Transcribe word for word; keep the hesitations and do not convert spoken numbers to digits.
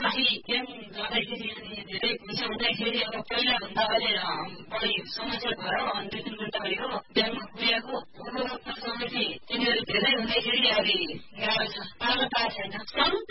आफै गेम गर्दाखेरि अनि धेरै खुसी हुँदाखेरि अब पहिला भन्दा अहिले बढी समस्या भयो अनि दुई तिन घन्टा भयो गेममा पुगेको समय तिनीहरू धेरै हुँदाखेरि अहिले गाह्रो छ पालो पाएको छैन।